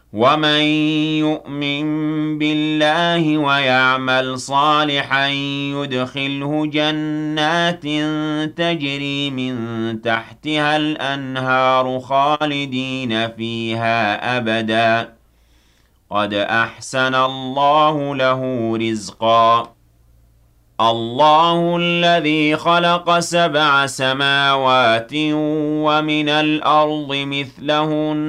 وَمَن يُؤْمِن بِاللَّهِ وَيَعْمَلْ صَالِحًا يُدْخِلْهُ جَنَّاتٍ تَجْرِي مِن تَحْتِهَا الْأَنْهَارُ خَالِدِينَ فِيهَا أَبَدًا ۖ قَدْ أَحْسَنَ اللَّهُ لَهُ رِزْقًا. اللَّهُ الَّذِي خَلَقَ سَبْعَ سَمَاوَاتٍ وَمِنَ الْأَرْضِ مِثْلَهُنَّ